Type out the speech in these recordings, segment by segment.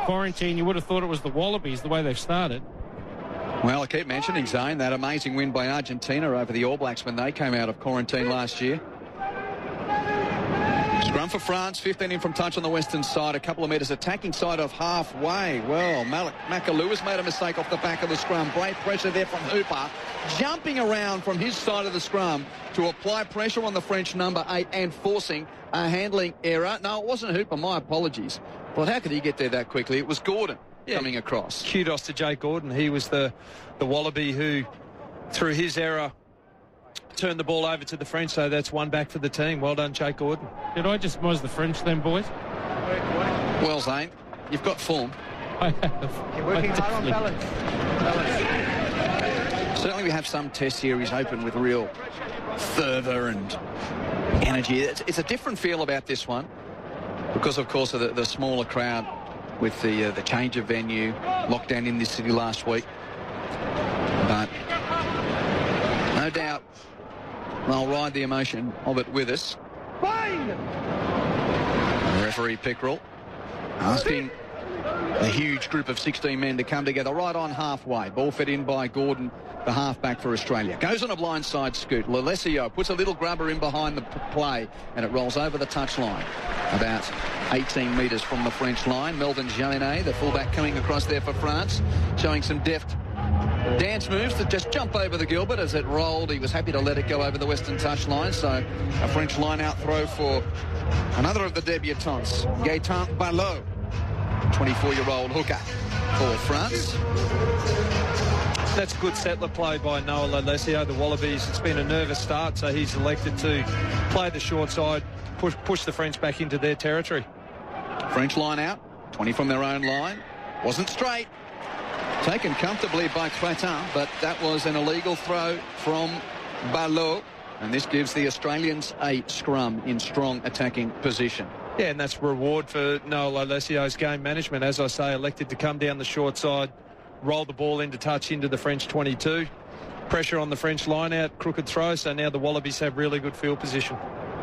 quarantine, you would have thought it was the Wallabies, the way they've started. Well, I keep mentioning, Zane, that amazing win by Argentina over the All Blacks when they came out of quarantine last year. Scrum for France, 15 in from touch on the western side, a couple of metres attacking side of halfway. Well, Makalou has made a mistake off the back of the scrum. Great pressure there from Hooper, jumping around from his side of the scrum to apply pressure on the French number 8 and forcing a handling error. No, it wasn't Hooper, my apologies. But how could he get there that quickly? It was Gordon coming across. Kudos to Jake Gordon. He was the Wallaby who, through his error, turned the ball over to the French, so that's one back for the team. Well done, Jake Gordon. Did I just moz the French then, boys? Well, Zane, you've got form. I have. You're working hard on balance. Certainly we have some test series open with real fervour and energy. It's a different feel about this one because, of course, of the smaller crowd with the change of venue, lockdown in this city last week. But no doubt they'll ride the emotion of it with us. Fine. Referee Pickrell asking a huge group of 16 men to come together right on halfway. Ball fed in by Gordon, the halfback for Australia. Goes on a blindside scoot. Lalesio puts a little grubber in behind the play and it rolls over the touchline. About 18 metres from the French line. Melvin Jaunet, the fullback, coming across there for France, showing some deft dance moves to just jump over the Gilbert as it rolled. He was happy to let it go over the western touchline. So a French line-out throw for another of the debutants, Gaëtan Ballot, 24-year-old hooker for France. That's good settler play by Noah Lalesio. The Wallabies, it's been a nervous start, so he's elected to play the short side, push the French back into their territory. French line out, 20 from their own line. Wasn't straight. Taken comfortably by Cretin, but that was an illegal throw from Ballot. And this gives the Australians a scrum in strong attacking position. Yeah, and that's reward for Noah Lalesio's game management. As I say, elected to come down the short side, roll the ball into touch into the French 22. Pressure on the French line out, crooked throw, so now the Wallabies have really good field position.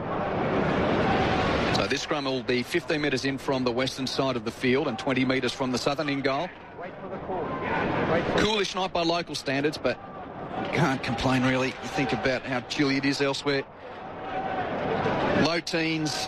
So this scrum will be 15 metres in from the western side of the field and 20 metres from the southern in goal. Wait for the call. Coolish night by local standards, but you can't complain really. You think about how chilly it is elsewhere. Low teens,